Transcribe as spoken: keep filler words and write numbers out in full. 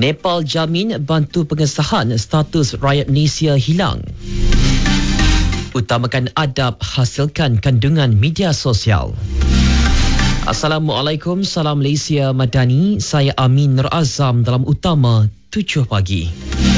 Nepal jamin bantu pengesahan status rakyat Malaysia hilang. Utamakan adab, hasilkan kandungan media sosial. Assalamualaikum, salam Malaysia Madani. Saya Amin Nur Azam dalam Utama tujuh pagi.